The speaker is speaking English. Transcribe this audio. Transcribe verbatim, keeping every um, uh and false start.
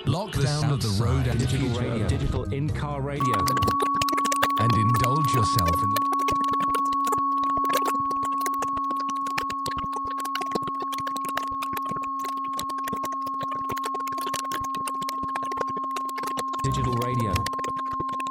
Lockdown of the road and digital radio, digital in-car radio, and indulge yourself in the digital radio.